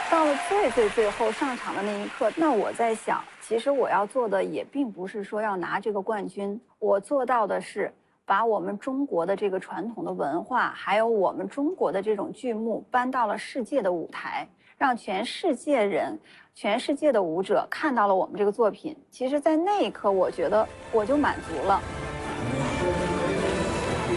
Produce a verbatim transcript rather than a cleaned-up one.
到了最最最后上场的那一刻，那我在想，其实我要做的也并不是说要拿这个冠军，我做到的是把我们中国的这个传统的文化，还有我们中国的这种剧目搬到了世界的舞台，让全世界人、全世界的舞者看到了我们这个作品。其实，在那一刻，我觉得我就满足了。